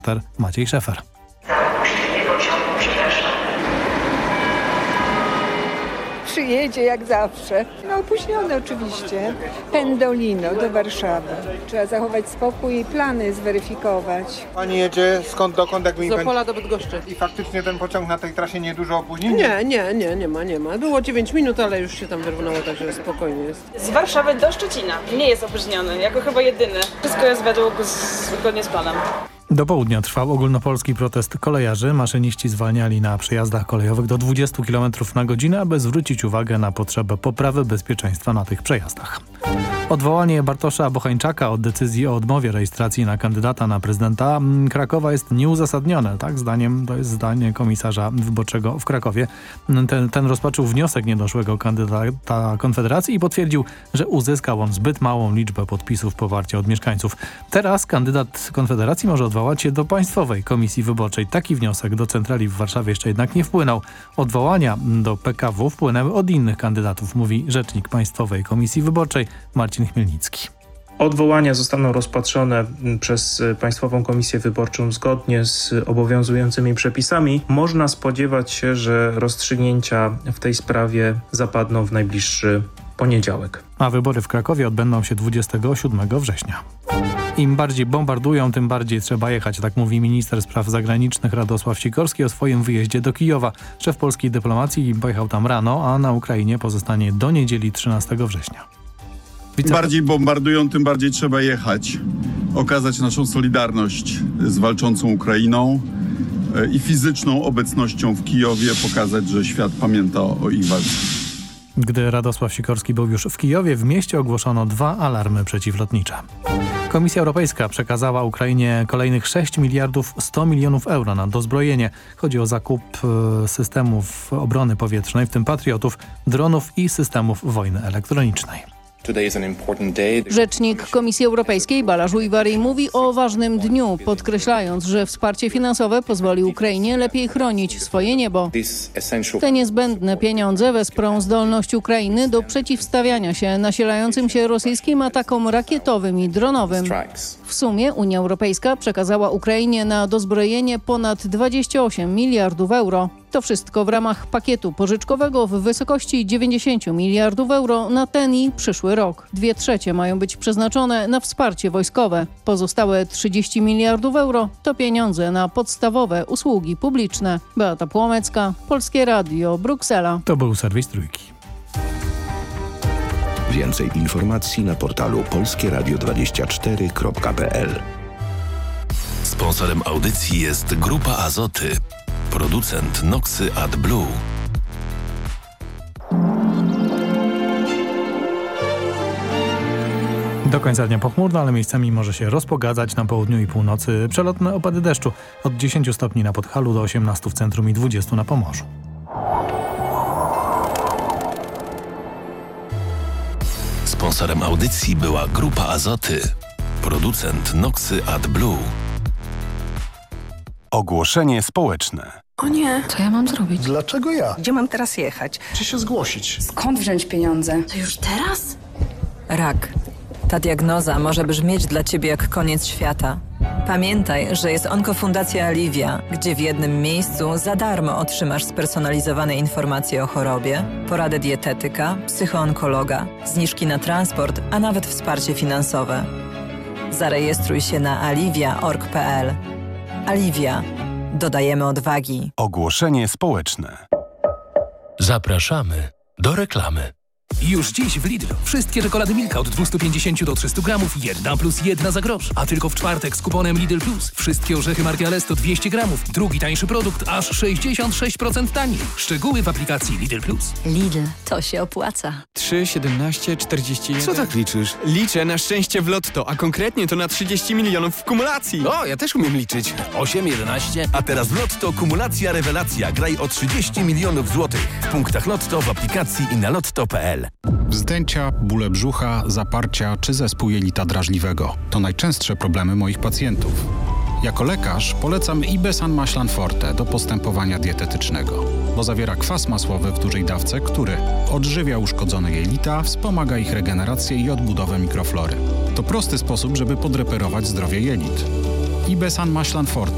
Maciej Szefer. Przyjedzie jak zawsze. No opóźniony oczywiście. Pendolino do Warszawy. Trzeba zachować spokój i plany zweryfikować. Pani jedzie skąd dokąd, jak mi Z Opola do Bydgoszczy. I faktycznie ten pociąg na tej trasie niedużo opóźnień? Nie ma. Było 9 minut, ale już się tam wyrównało, także spokojnie jest. Z Warszawy do Szczecina. Nie jest opóźniony, jako chyba jedyny. Wszystko jest zgodnie z planem. Do południa trwał ogólnopolski protest kolejarzy. Maszyniści zwalniali na przejazdach kolejowych do 20 km na godzinę, aby zwrócić uwagę na potrzebę poprawy bezpieczeństwa na tych przejazdach. Odwołanie Bartosza Bochańczaka od decyzji o odmowie rejestracji na kandydata na prezydenta Krakowa jest nieuzasadnione. To jest zdanie komisarza wyborczego w Krakowie. Ten rozpatrzył wniosek niedoszłego kandydata Konfederacji i potwierdził, że uzyskał on zbyt małą liczbę podpisów poparcia od mieszkańców. Teraz kandydat Konfederacji może odwołać się do Państwowej Komisji Wyborczej. Taki wniosek do centrali w Warszawie jeszcze jednak nie wpłynął. Odwołania do PKW wpłynęły od innych kandydatów, mówi rzecznik Państwowej Komisji Wyborczej Marcin Chmielnicki. Odwołania zostaną rozpatrzone przez Państwową Komisję Wyborczą zgodnie z obowiązującymi przepisami. Można spodziewać się, że rozstrzygnięcia w tej sprawie zapadną w najbliższy poniedziałek. A wybory w Krakowie odbędą się 27 września. Im bardziej bombardują, tym bardziej trzeba jechać, tak mówi minister spraw zagranicznych Radosław Sikorski o swoim wyjeździe do Kijowa. Szef polskiej dyplomacji pojechał tam rano, a na Ukrainie pozostanie do niedzieli 13 września. Im bardziej bombardują, tym bardziej trzeba jechać. Okazać naszą solidarność z walczącą Ukrainą i fizyczną obecnością w Kijowie pokazać, że świat pamięta o ich walce. Gdy Radosław Sikorski był już w Kijowie, w mieście ogłoszono 2 alarmy przeciwlotnicze. Komisja Europejska przekazała Ukrainie kolejnych 6 miliardów 100 milionów euro na dozbrojenie. Chodzi o zakup systemów obrony powietrznej, w tym patriotów, dronów i systemów wojny elektronicznej. Rzecznik Komisji Europejskiej Balázs Ujvari mówi o ważnym dniu, podkreślając, że wsparcie finansowe pozwoli Ukrainie lepiej chronić swoje niebo. Te niezbędne pieniądze wesprą zdolność Ukrainy do przeciwstawiania się nasilającym się rosyjskim atakom rakietowym i dronowym. W sumie Unia Europejska przekazała Ukrainie na dozbrojenie ponad 28 miliardów euro. To wszystko w ramach pakietu pożyczkowego w wysokości 90 miliardów euro na ten i przyszły rok. 2/3 mają być przeznaczone na wsparcie wojskowe. Pozostałe 30 miliardów euro to pieniądze na podstawowe usługi publiczne. Beata Płomecka, Polskie Radio, Bruksela. To był serwis Trójki. Więcej informacji na portalu polskieradio24.pl. Sponsorem audycji jest Grupa Azoty, producent Noxy AdBlue. Do końca dnia pochmurno, ale miejscami może się rozpogadzać na południu i północy. Przelotne opady deszczu od 10 stopni na Podhalu do 18 w centrum i 20 na Pomorzu. Sponsorem audycji była Grupa Azoty, producent Noxy AdBlue. Ogłoszenie społeczne. O nie. Co ja mam zrobić? Dlaczego ja? Gdzie mam teraz jechać? Czy się zgłosić? Skąd wziąć pieniądze? To już teraz? Rak. Ta diagnoza może brzmieć dla ciebie jak koniec świata. Pamiętaj, że jest Onkofundacja Alivia, gdzie w jednym miejscu za darmo otrzymasz spersonalizowane informacje o chorobie, poradę dietetyka, psychoonkologa, zniżki na transport, a nawet wsparcie finansowe. Zarejestruj się na alivia.org.pl. Alivia. Dodajemy odwagi. Ogłoszenie społeczne. Zapraszamy do reklamy. Już dziś w Lidl. Wszystkie czekolady Milka od 250 do 300 gramów, 1+1 za grosz. A tylko w czwartek z kuponem Lidl Plus. Wszystkie orzechy marki Alesto 200 gramów. Drugi tańszy produkt aż 66% taniej. Szczegóły w aplikacji Lidl Plus. Lidl, to się opłaca. 3, 17, 41... Co tak liczysz? Liczę na szczęście w Lotto, a konkretnie to na 30 milionów w kumulacji. O, ja też umiem liczyć. 8, 11... A teraz w Lotto kumulacja rewelacja. Graj o 30 milionów złotych. W punktach Lotto, w aplikacji i na lotto.pl. Wzdęcia, bóle brzucha, zaparcia czy zespół jelita drażliwego. To najczęstsze problemy moich pacjentów. Jako lekarz polecam Ibesan Maślan Forte do postępowania dietetycznego, bo zawiera kwas masłowy w dużej dawce, który odżywia uszkodzone jelita, wspomaga ich regenerację i odbudowę mikroflory. To prosty sposób, żeby podreperować zdrowie jelit. Ibesan Maślan Forte